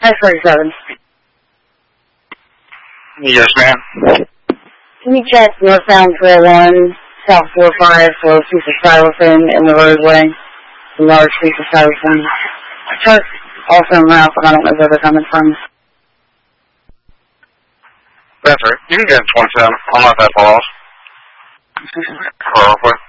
I-47. Yes, ma'am. Can you check northbound 401, south 45 for a piece of styrofoam in the roadway? A large piece of styrofoam. Truck also in route, but I don't know where they're coming from. That's right. You can get 27. I'm not that far off.